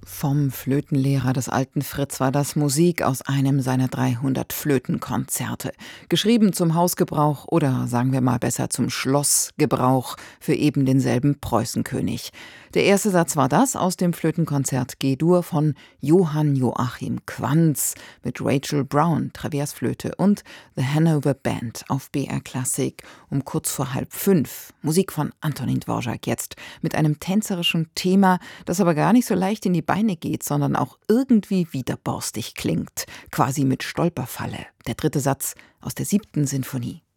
Vom Flötenlehrer des alten Fritz war das Musik aus einem seiner 300 Flötenkonzerte. Geschrieben zum Hausgebrauch oder sagen wir mal besser zum Schlossgebrauch für eben denselben Preußenkönig. Der erste Satz war das aus dem Flötenkonzert G-Dur von Johann Joachim Quanz mit Rachel Brown, Traversflöte und The Hanover Band auf BR Klassik um kurz vor 4:30. Musik von Antonín Dvořák jetzt mit einem tänzerischen Thema, das aber gar nicht so leicht in die Beine geht, sondern auch irgendwie widerborstig klingt, quasi mit Stolperfalle. Der dritte Satz aus der 7. Sinfonie.